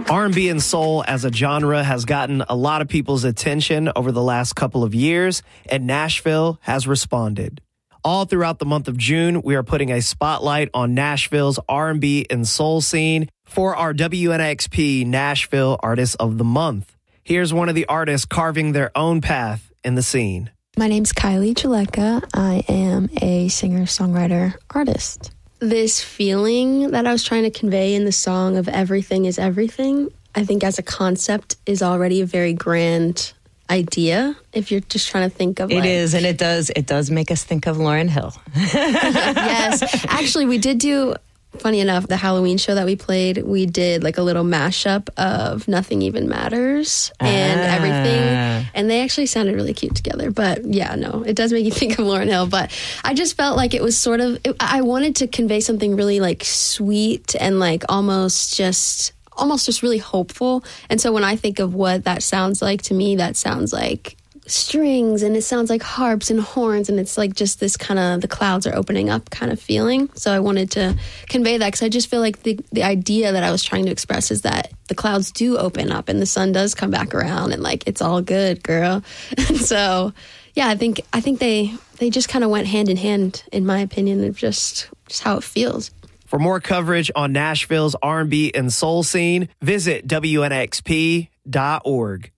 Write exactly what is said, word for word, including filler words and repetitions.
R and B and soul as a genre has gotten a lot of people's attention over the last couple of years, and Nashville has responded. All throughout the month of June, we are putting a spotlight on Nashville's R and B and soul scene for our W N X P Nashville Artist of the Month. Here's one of the artists carving their own path in the scene. My name's Kylie Jaleka. I am a singer-songwriter artist. This feeling that I was trying to convey in the song of everything is everything, I think as a concept is already a very grand idea if you're just trying to think of it like, is, and it does it does make us think of Lauryn Hill. Yes, actually we did do, funny enough, the Halloween show that we played, we did like a little mashup of Nothing Even Matters and ah. Everything, and they actually sounded really cute together. But yeah, no, it does make you think of Lauryn Hill. But I just felt like it was sort of, it, I wanted to convey something really like sweet and like almost just almost just really hopeful. And so when I think of what that sounds like, to me that sounds like strings, and it sounds like harps and horns, and it's like just this kind of the clouds are opening up kind of feeling. So I wanted to convey that because I just feel like the the idea that I was trying to express is that the clouds do open up and the sun does come back around, and like it's all good, girl. And so yeah, I think I think they they just kind of went hand in hand, in my opinion, of just just how it feels. For more coverage on Nashville's R and B and soul scene, visit W N X P dot org.